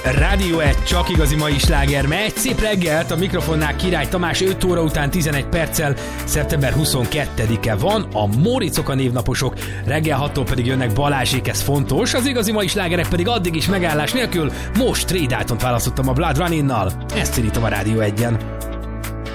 Rádió 1, csak igazi mai sláger megy. Szép reggelt, a mikrofonnál Király Tamás, 5 óra után 11 perccel, szeptember 22-e van, a Móricok a névnaposok, reggel 6-tól pedig jönnek Balázsék, ez fontos, az igazi mai slágerek pedig addig is megállás nélkül, most Ray Daltont választottam a Blood Running-nal, ezt irítom a Rádió 1-en.